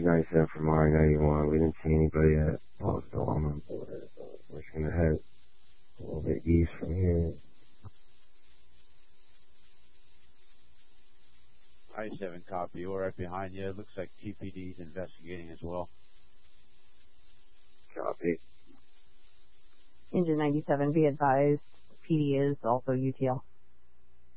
Engine 97 from R91. We didn't see anybody at Boston on board. We're just going to head a little bit east from here. I-7 copy. We're right behind you. It looks like TPD's investigating as well. Copy. Engine 97, be advised. PD is also UTL.